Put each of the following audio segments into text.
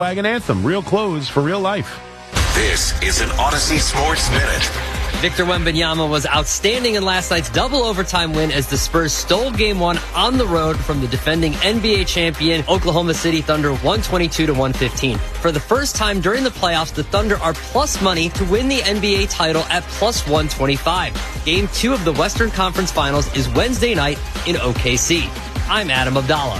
Wagon Anthem, real clothes for real life. This is an Odyssey Sports Minute. Victor Wembanyama was outstanding in last night's double overtime win as the Spurs stole Game 1 on the road from the defending NBA champion Oklahoma City Thunder 122-115. For the first time during the playoffs, the Thunder are plus money to win the NBA title at plus 125. Game 2 of the Western Conference Finals is Wednesday night in OKC. I'm Adam Abdallah.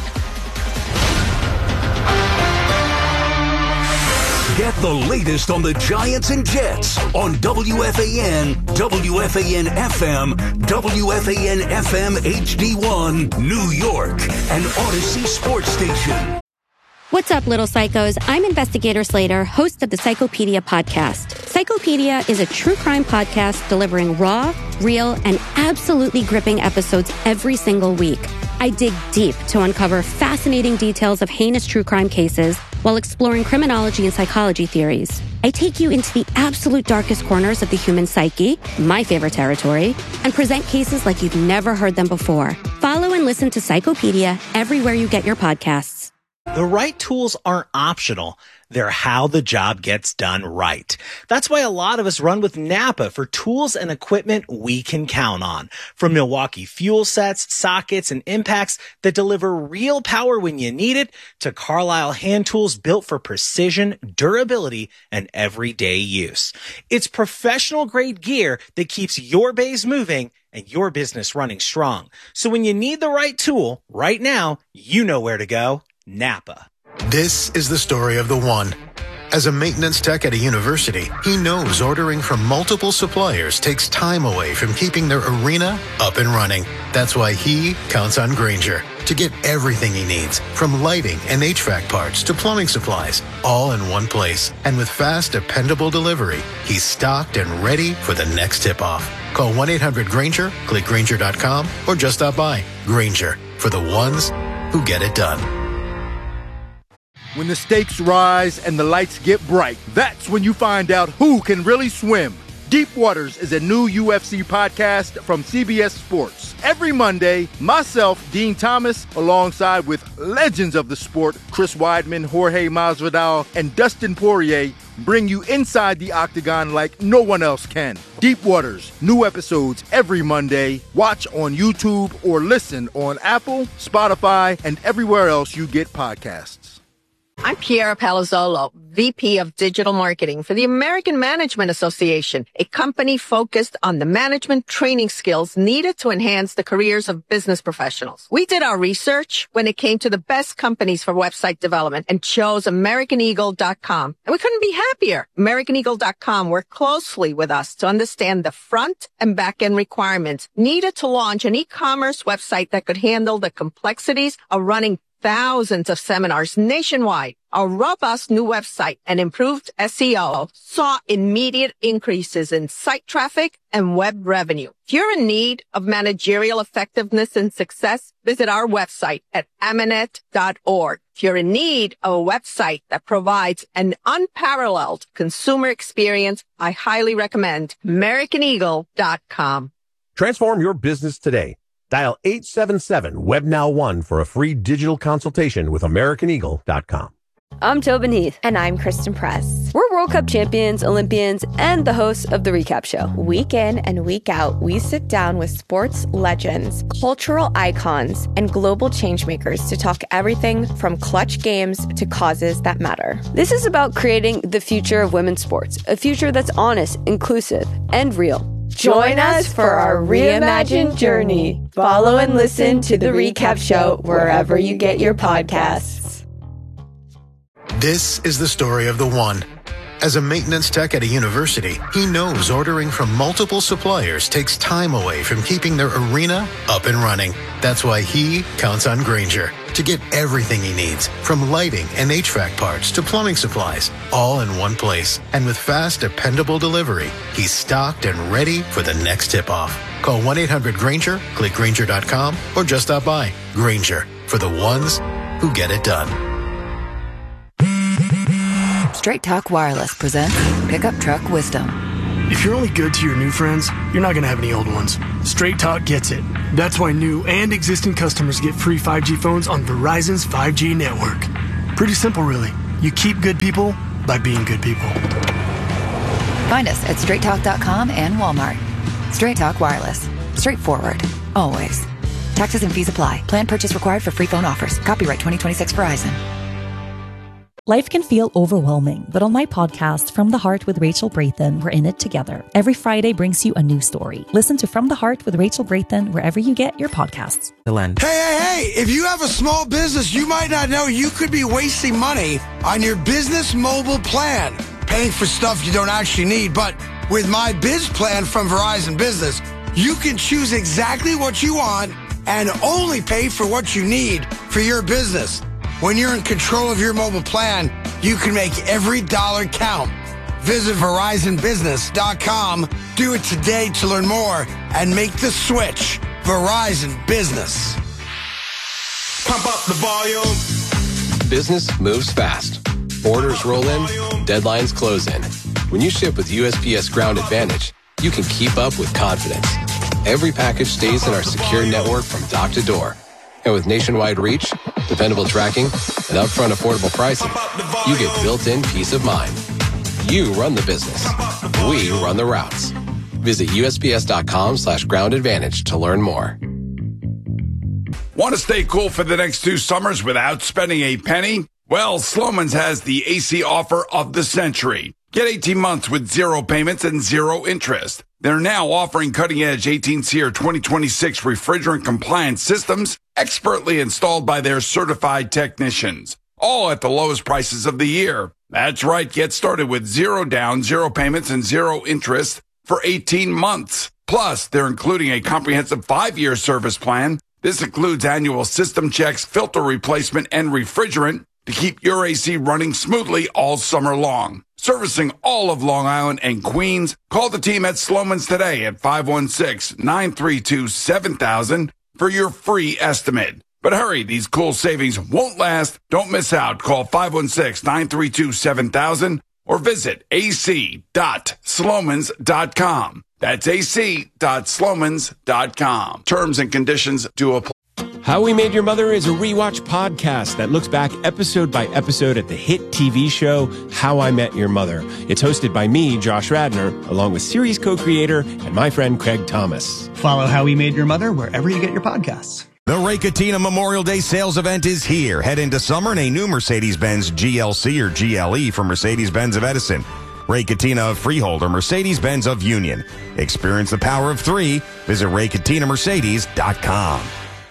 Get the latest on the Giants and Jets on WFAN, WFAN FM, WFAN FM HD1, New York, and Odyssey Sports Station. What's up, little psychos? I'm Investigator Slater, host of the Psychopedia podcast. Psychopedia is a true crime podcast delivering raw, real, and absolutely gripping episodes every single week. I dig deep to uncover fascinating details of heinous true crime cases while exploring criminology and psychology theories. I take you into the absolute darkest corners of the human psyche, my favorite territory, and present cases like you've never heard them before. Follow and listen to Psychopedia everywhere you get your podcasts. The right tools aren't optional. They're how the job gets done right. That's why a lot of us run with Napa for tools and equipment we can count on. From Milwaukee fuel sets, sockets, and impacts that deliver real power when you need it, to Carlisle hand tools built for precision, durability, and everyday use. It's professional-grade gear that keeps your bays moving and your business running strong. So when you need the right tool, right now, you know where to go. Napa. This is the story of the one. As a maintenance tech at a university, he knows ordering from multiple suppliers takes time away from keeping their arena up and running. That's why he counts on Grainger to get everything he needs, from lighting and HVAC parts to plumbing supplies, all in one place. And with fast, dependable delivery, he's stocked and ready for the next tip-off. Call 1-800-GRAINGER, click Grainger.com, or just stop by. Grainger, for the ones who get it done. When the stakes rise and the lights get bright, that's when you find out who can really swim. Deep Waters is a new UFC podcast from CBS Sports. Every Monday, myself, Dean Thomas, alongside with legends of the sport, Chris Weidman, Jorge Masvidal, and Dustin Poirier, bring you inside the octagon like no one else can. Deep Waters, new episodes every Monday. Watch on YouTube or listen on Apple, Spotify, and everywhere else you get podcasts. I'm Kiara Palazzolo, VP of Digital Marketing for the American Management Association, a company focused on the management training skills needed to enhance the careers of business professionals. We did our research when it came to the best companies for website development and chose AmericanEagle.com. And we couldn't be happier. AmericanEagle.com worked closely with us to understand the front and back end requirements needed to launch an e-commerce website that could handle the complexities of running thousands of seminars nationwide. Our robust new website and improved SEO saw immediate increases in site traffic and web revenue. If you're in need of managerial effectiveness and success, visit our website at Amanet.org. If you're in need of a website that provides an unparalleled consumer experience, I highly recommend AmericanEagle.com. Transform your business today. Dial 877-WebNow1 for a free digital consultation with AmericanEagle.com. I'm Tobin Heath. And I'm Kristen Press. We're World Cup champions, Olympians, and the hosts of The Recap Show. Week in and week out, we sit down with sports legends, cultural icons, and global changemakers to talk everything from clutch games to causes that matter. This is about creating the future of women's sports, a future that's honest, inclusive, and real. Join us for our reimagined journey. Follow and listen to The Recap Show wherever you get your podcasts. This is the story of the one. As a maintenance tech at a university, he knows ordering from multiple suppliers takes time away from keeping their arena up and running. That's why he counts on Grainger to get everything he needs, from lighting and HVAC parts to plumbing supplies, all in one place. And with fast, dependable delivery, he's stocked and ready for the next tip-off. Call 1-800-GRAINGER, click Grainger.com, or just stop by. Grainger, for the ones who get it done. Straight Talk Wireless presents Pickup Truck Wisdom. If you're only good to your new friends, you're not going to have any old ones. Straight Talk gets it. That's why new and existing customers get free 5G phones on Verizon's 5G network. Pretty simple, really. You keep good people by being good people. Find us at straighttalk.com and Walmart. Straight Talk Wireless. Straightforward. Always. Taxes and fees apply. Plan purchase required for free phone offers. Copyright 2026 Verizon. Life can feel overwhelming, but on my podcast, From the Heart with Rachel Braithen, we're in it together. Every Friday brings you a new story. Listen to From the Heart with Rachel Braithen wherever you get your podcasts. Hey, if you have a small business, you might not know you could be wasting money on your business mobile plan, paying for stuff you don't actually need. But with My Biz Plan from Verizon Business, you can choose exactly what you want and only pay for what you need for your business. When you're in control of your mobile plan, you can make every dollar count. Visit VerizonBusiness.com. Do it today to learn more and make the switch. Verizon Business. Pump up the volume. Business moves fast. Orders roll in, deadlines close in. When you ship with USPS Ground Advantage, you can keep up with confidence. Every package stays in our secure network from dock to door. And with nationwide reach, dependable tracking, and upfront affordable pricing, you get built-in peace of mind. You run the business. We run the routes. Visit USPS.com/Ground Advantage to learn more. Want to stay cool for the next 2 summers without spending a penny? Well, Slomin's has the AC offer of the century. Get 18 months with 0 payments and 0 interest. They're now offering cutting-edge 18-SEER 2026 refrigerant-compliant systems expertly installed by their certified technicians, all at the lowest prices of the year. That's right. Get started with 0 down, 0 payments, and 0 interest for 18 months. Plus, they're including a comprehensive 5-year service plan. This includes annual system checks, filter replacement, and refrigerant to keep your AC running smoothly all summer long. Servicing all of Long Island and Queens, call the team at Slomin's today at 516-932-7000 for your free estimate. But hurry, these cool savings won't last. Don't miss out. Call 516-932-7000 or visit ac.slomans.com. That's ac.slomans.com. Terms and conditions do apply. How We Made Your Mother is a rewatch podcast that looks back episode by episode at the hit TV show How I Met Your Mother. It's hosted by me, Josh Radnor, along with series co-creator and my friend Craig Thomas. Follow How We Made Your Mother wherever you get your podcasts. The Ray Catena Memorial Day sales event is here. Head into summer in a new Mercedes-Benz GLC or GLE from Mercedes-Benz of Edison, Ray Catena of Freehold, or Mercedes-Benz of Union. Experience the power of 3. Visit RayCatenaMercedes.com.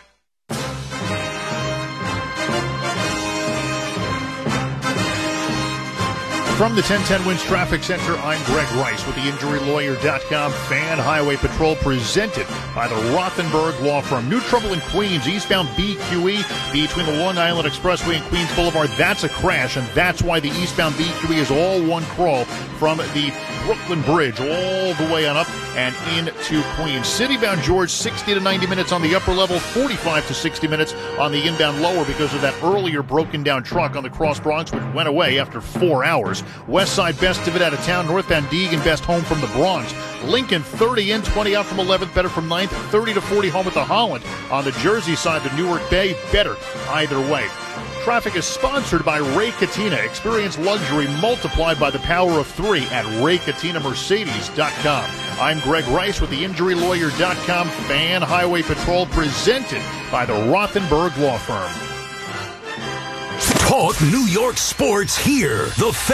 From the 1010 Winds Traffic Center, I'm Greg Rice with the InjuryLawyer.com Fan Highway Patrol, presented by the Rothenberg Law Firm. New trouble in Queens, eastbound BQE between the Long Island Expressway and Queens Boulevard. That's a crash, and that's why the eastbound BQE is all one crawl from the Brooklyn Bridge all the way on up and into Queens. Citybound George, 60 to 90 minutes on the upper level, 45 to 60 minutes on the inbound lower because of that earlier broken down truck on the Cross Bronx, which went away after 4 hours. West side, best of it out of town. Northbound Deegan, best home from the Bronx. Lincoln, 30 in, 20 out from 11th, better from 9th. 30 to 40 home at the Holland. On the Jersey side, the Newark Bay, better either way. Traffic is sponsored by Ray Catena. Experience luxury multiplied by the power of 3 at RayCatenaMercedes.com. I'm Greg Rice with the InjuryLawyer.com Fan Highway Patrol, presented by the Rothenberg Law Firm. Talk New York sports here. The